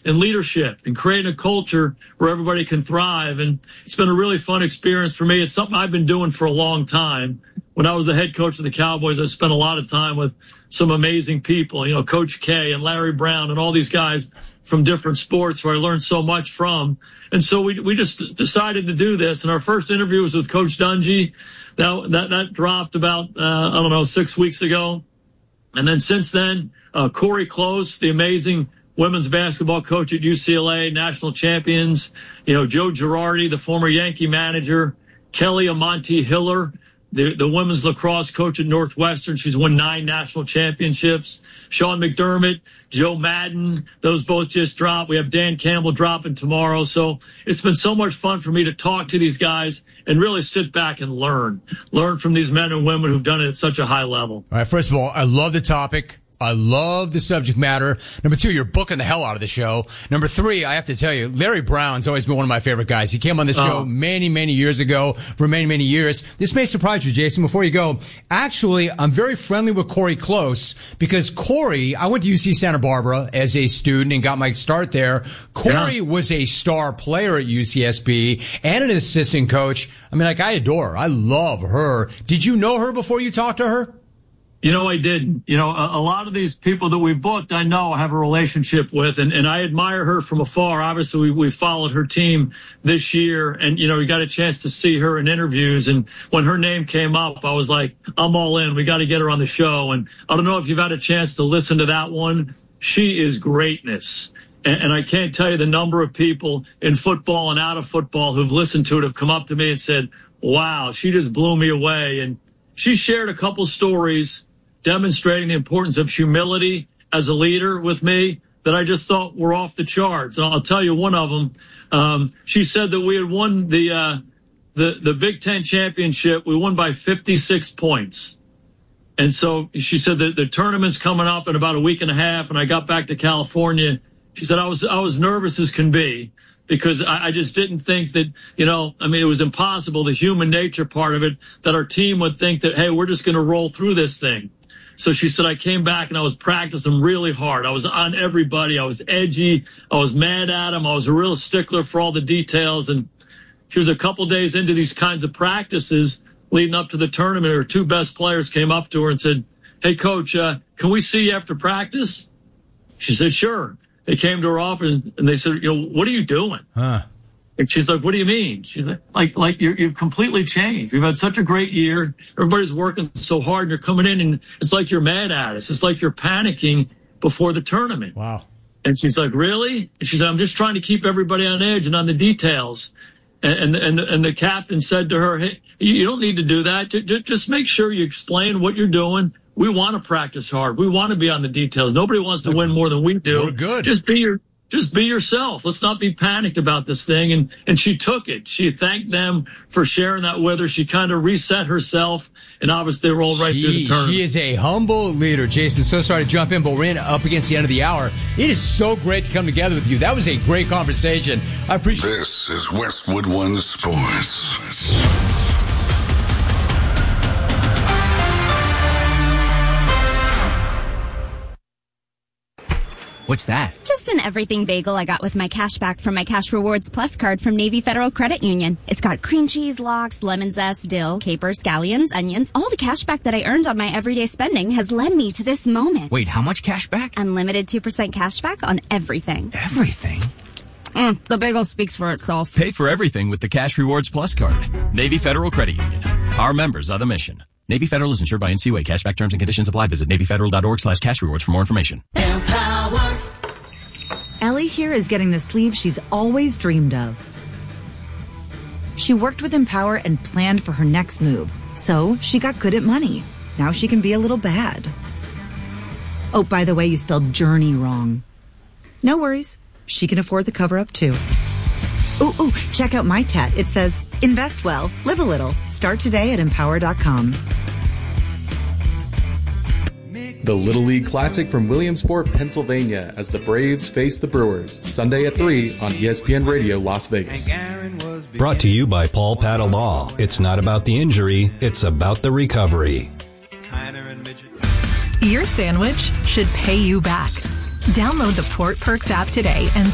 and leadership and creating a culture where everybody can thrive. And it's been a really fun experience for me. It's something I've been doing for a long time. When I was the head coach of the Cowboys, I spent a lot of time with some amazing people, Coach K and Larry Brown and all these guys from different sports where I learned so much from. And so we just decided to do this. And our first interview was with Coach Dungy. That dropped about, 6 weeks ago. And then since then, Corey Close, the amazing women's basketball coach at UCLA, national champions, Joe Girardi, the former Yankee manager, Kelly Amonte Hiller, the women's lacrosse coach at Northwestern. She's won 9 national championships. Sean McDermott, Joe Madden, those both just dropped. We have Dan Campbell dropping tomorrow. So it's been so much fun for me to talk to these guys and really sit back and learn from these men and women who've done it at such a high level. All right, first of all, I love the topic. I love the subject matter. Number 2, you're booking the hell out of the show. Number 3, I have to tell you, Larry Brown's always been one of my favorite guys. He came on the show many, many years ago for many, many years. This may surprise you, Jason, before you go. Actually, I'm very friendly with Corey Close because Corey, I went to UC Santa Barbara as a student and got my start there. Corey was a star player at UCSB and an assistant coach. I adore her. I love her. Did you know her before you talked to her? I didn't. A lot of these people that we booked, I know I have a relationship with, and I admire her from afar. Obviously, we followed her team this year, and, we got a chance to see her in interviews. And when her name came up, I was like, I'm all in. We got to get her on the show. And I don't know if you've had a chance to listen to that one. She is greatness. And I can't tell you the number of people in football and out of football who've listened to it have come up to me and said, wow, she just blew me away. And she shared a couple stories demonstrating the importance of humility as a leader with me that I just thought were off the charts. And I'll tell you one of them. She said that we had won the Big Ten championship. We won by 56 points. And so she said that the tournament's coming up in about a week and a half, and I got back to California. She said I was nervous as can be because I just didn't think that, it was impossible, the human nature part of it, that our team would think that, hey, we're just going to roll through this thing. So she said, I came back and I was practicing really hard. I was on everybody. I was edgy. I was mad at them. I was a real stickler for all the details. And she was a couple days into these kinds of practices leading up to the tournament. Her 2 best players came up to her and said, hey, Coach, can we see you after practice? She said, sure. They came to her office and they said, what are you doing? And she's like, what do you mean? She's like you've completely changed. We've had such a great year. Everybody's working so hard and you're coming in and it's like you're mad at us. It's like you're panicking before the tournament. Wow. And she's like, really? And she said, I'm just trying to keep everybody on edge and on the details. And the captain said to her, hey, you don't need to do that. Just make sure you explain what you're doing. We want to practice hard. We want to be on the details. Nobody wants to win more than we do. We're good. Just be yourself. Let's not be panicked about this thing. And she took it. She thanked them for sharing that with her. She kind of reset herself and obviously rolled right through the tournament. She is a humble leader. Jason, so sorry to jump in, but we're up against the end of the hour. It is so great to come together with you. That was a great conversation. I appreciate it. This is Westwood One Sports. What's that? Just an everything bagel I got with my cash back from my Cash Rewards Plus card from Navy Federal Credit Union. It's got cream cheese, lox, lemon zest, dill, capers, scallions, onions. All the cash back that I earned on my everyday spending has led me to this moment. Wait, how much cash back? Unlimited 2% cash back on everything. Everything? The bagel speaks for itself. Pay for everything with the Cash Rewards Plus card. Navy Federal Credit Union. Our members are the mission. Navy Federal is insured by NCUA. Cashback terms and conditions apply. Visit NavyFederal.org/cashrewards for more information. Empower. Ellie here is getting the sleeve she's always dreamed of. She worked with Empower and planned for her next move. So she got good at money. Now she can be a little bad. Oh, by the way, you spelled journey wrong. No worries. She can afford the cover-up too. Ooh, check out my tat. It says, invest well, live a little. Start today at Empower.com. The Little League Classic from Williamsport, Pennsylvania, as the Braves face the Brewers, Sunday at 3 on ESPN Radio Las Vegas. Brought to you by Paul Patta Law. It's not about the injury, it's about the recovery. Your sandwich should pay you back. Download the Port Perks app today and